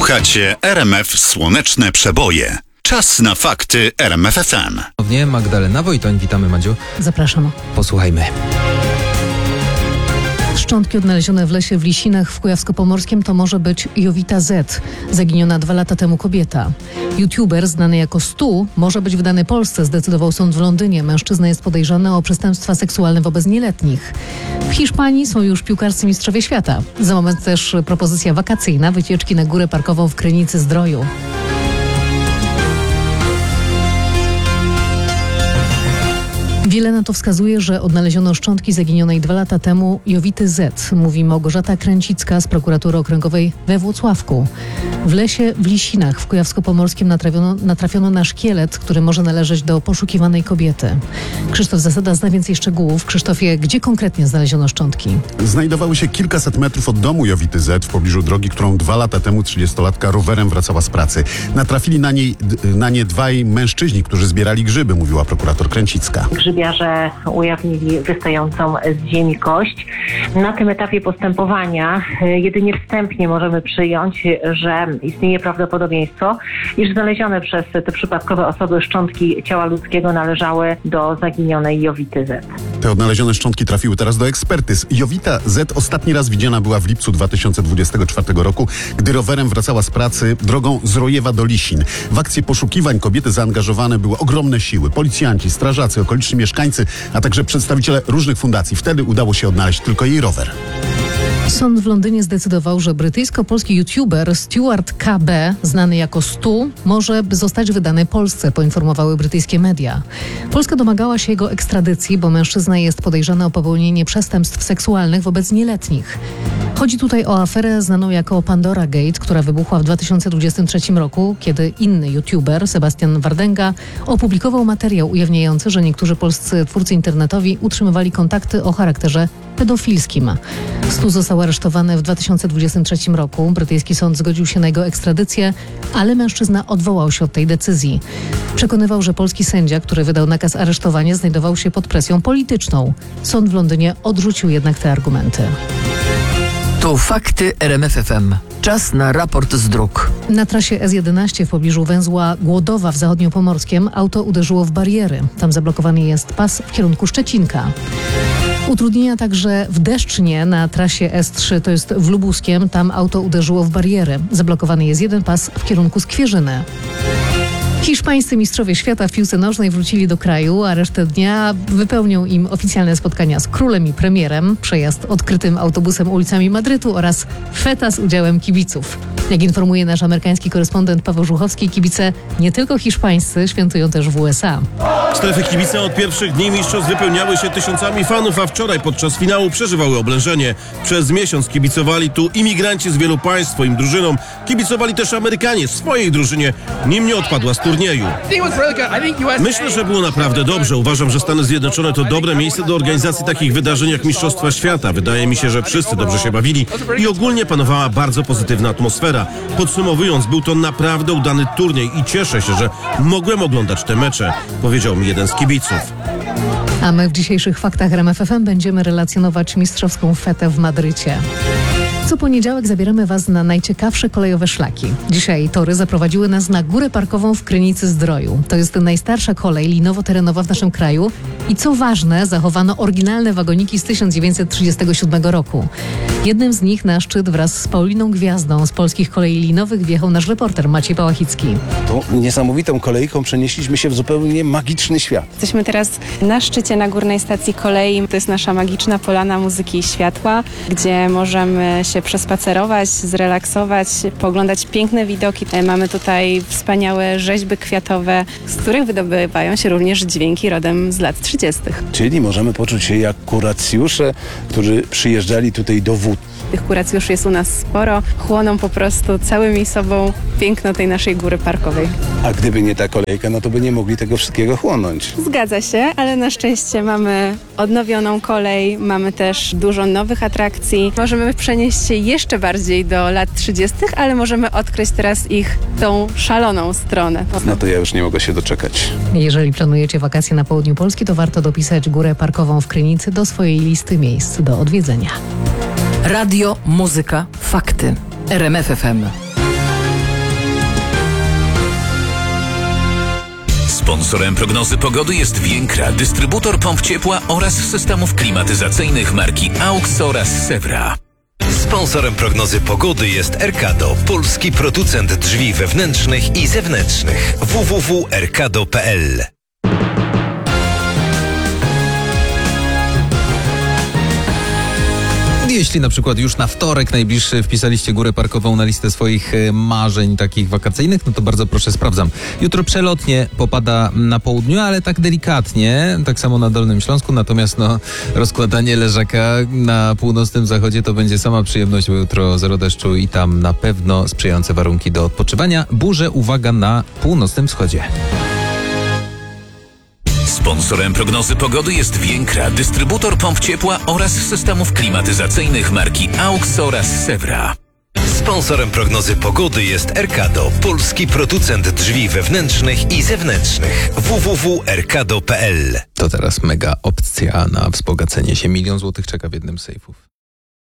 Słuchacie RMF Słoneczne Przeboje. Czas na fakty RMF FM. Magdalena Wojtoń, witamy Madziu. Zapraszam. Posłuchajmy. Szczątki odnalezione w lesie w Lisinach w Kujawsko-Pomorskim to może być Jowita Z, zaginiona 2 lata temu kobieta. YouTuber znany jako Stu może być wydany Polsce, zdecydował sąd w Londynie. Mężczyzna jest podejrzany o przestępstwa seksualne wobec nieletnich. W Hiszpanii są już piłkarscy mistrzowie świata. Za moment też propozycja wakacyjna, wycieczki na górę parkową w Krynicy-Zdroju. Wiele na to wskazuje, że odnaleziono szczątki zaginionej 2 lata temu Jowity Z, mówi Małgorzata Kręcicka z prokuratury okręgowej we Włocławku. W lesie w Lisinach w Kujawsko-Pomorskim natrafiono na szkielet, który może należeć do poszukiwanej kobiety. Krzysztof Zasada zna więcej szczegółów. Krzysztofie, gdzie konkretnie znaleziono szczątki? Znajdowały się kilkaset metrów od domu Jowity Z w pobliżu drogi, którą 2 lata temu 30-latka rowerem wracała z pracy. Natrafili na nie dwaj mężczyźni, którzy zbierali grzyby, mówiła prokurator Kręcicka. Grzybiarze ujawnili wystającą z ziemi kość. Na tym etapie postępowania jedynie wstępnie możemy przyjąć, że istnieje prawdopodobieństwo, iż znalezione przez te przypadkowe osoby szczątki ciała ludzkiego należały do zaginionej Jowity Z. Te odnalezione szczątki trafiły teraz do ekspertyz. Jowita Z ostatni raz widziana była w lipcu 2024 roku, gdy rowerem wracała z pracy drogą z Rojewa do Lisin. W akcję poszukiwań kobiety zaangażowane były ogromne siły. Policjanci, strażacy, okoliczni mieszkańcy, a także przedstawiciele różnych fundacji. Wtedy udało się odnaleźć tylko jej rower. Sąd w Londynie zdecydował, że brytyjsko-polski youtuber Stuart KB, znany jako Stu, może zostać wydany Polsce, poinformowały brytyjskie media. Polska domagała się jego ekstradycji, bo mężczyzna jest podejrzany o popełnienie przestępstw seksualnych wobec nieletnich. Chodzi tutaj o aferę znaną jako Pandora Gate, która wybuchła w 2023 roku, kiedy inny youtuber, Sebastian Wardęga, opublikował materiał ujawniający, że niektórzy polscy twórcy internetowi utrzymywali kontakty o charakterze pedofilskim. Stu został aresztowany w 2023 roku. Brytyjski sąd zgodził się na jego ekstradycję, ale mężczyzna odwołał się od tej decyzji. Przekonywał, że polski sędzia, który wydał nakaz aresztowania, znajdował się pod presją polityczną. Sąd w Londynie odrzucił jednak te argumenty. To fakty RMF FM. Czas na raport z dróg. Na trasie S11 w pobliżu węzła Głodowa w Zachodniopomorskiem auto uderzyło w bariery. Tam zablokowany jest pas w kierunku Szczecinka. Utrudnienia także w Deszcznie na trasie S3, to jest w Lubuskiem. Tam auto uderzyło w barierę. Zablokowany jest jeden pas w kierunku Skwierzyny. Hiszpańscy mistrzowie świata w piłce nożnej wrócili do kraju, a resztę dnia wypełnią im oficjalne spotkania z królem i premierem, przejazd odkrytym autobusem ulicami Madrytu oraz feta z udziałem kibiców. Jak informuje nasz amerykański korespondent Paweł Żuchowski, kibice nie tylko hiszpańscy świętują też w USA. Strefy kibica od pierwszych dni mistrzostw wypełniały się tysiącami fanów, a wczoraj podczas finału przeżywały oblężenie. Przez miesiąc kibicowali tu imigranci z wielu państw swoim drużynom. Kibicowali też Amerykanie swojej drużynie, nim nie odpadła z turnieju. Myślę, że było naprawdę dobrze. Uważam, że Stany Zjednoczone to dobre miejsce do organizacji takich wydarzeń jak Mistrzostwa Świata. Wydaje mi się, że wszyscy dobrze się bawili i ogólnie panowała bardzo pozytywna atmosfera. Podsumowując, był to naprawdę udany turniej i cieszę się, że mogłem oglądać te mecze, powiedział mi jeden z kibiców. A my w dzisiejszych faktach RMF FM będziemy relacjonować mistrzowską fetę w Madrycie. Co poniedziałek zabieramy Was na najciekawsze kolejowe szlaki. Dzisiaj tory zaprowadziły nas na górę parkową w Krynicy-Zdroju. To jest najstarsza kolej linowo-terenowa w naszym kraju i co ważne, zachowano oryginalne wagoniki z 1937 roku. Jednym z nich na szczyt wraz z Pauliną Gwiazdą z Polskich Kolei Linowych wjechał nasz reporter Maciej Pałachicki. Tą niesamowitą kolejką przenieśliśmy się w zupełnie magiczny świat. Jesteśmy teraz na szczycie, na górnej stacji kolei. To jest nasza magiczna polana muzyki i światła, gdzie możemy się przespacerować, zrelaksować, pooglądać piękne widoki. Mamy tutaj wspaniałe rzeźby kwiatowe, z których wydobywają się również dźwięki rodem z lat 30. Czyli możemy poczuć się jak kuracjusze, którzy przyjeżdżali tutaj do wód. Tych kuracjuszy jest u nas sporo, chłoną po prostu całymi sobą piękno tej naszej góry parkowej. A gdyby nie ta kolejka, no to by nie mogli tego wszystkiego chłonąć. Zgadza się, ale na szczęście mamy odnowioną kolej, mamy też dużo nowych atrakcji. Możemy przenieść się jeszcze bardziej do lat 30., ale możemy odkryć teraz ich tą szaloną stronę. No to ja już nie mogę się doczekać. Jeżeli planujecie wakacje na południu Polski, to warto dopisać górę parkową w Krynicy do swojej listy miejsc do odwiedzenia. Radio, muzyka, fakty. RMF FM. Sponsorem prognozy pogody jest Więkra, dystrybutor pomp ciepła oraz systemów klimatyzacyjnych marki AUX oraz Sewra. Sponsorem prognozy pogody jest Erkado, polski producent drzwi wewnętrznych i zewnętrznych. www.erkado.pl. Jeśli na przykład już na wtorek najbliższy wpisaliście górę parkową na listę swoich marzeń takich wakacyjnych, no to bardzo proszę, sprawdzam. Jutro przelotnie popada na południu, ale tak delikatnie, tak samo na Dolnym Śląsku, natomiast rozkładanie leżaka na północnym zachodzie to będzie sama przyjemność, bo jutro zero deszczu i tam na pewno sprzyjające warunki do odpoczywania. Burze, uwaga, na północnym wschodzie. Sponsorem prognozy pogody jest Więkra, dystrybutor pomp ciepła oraz systemów klimatyzacyjnych marki AUX oraz Sewra. Sponsorem prognozy pogody jest Erkado, polski producent drzwi wewnętrznych i zewnętrznych. www.erkado.pl. To teraz mega opcja na wzbogacenie się. 1 000 000 złotych czeka w jednym z sejfów.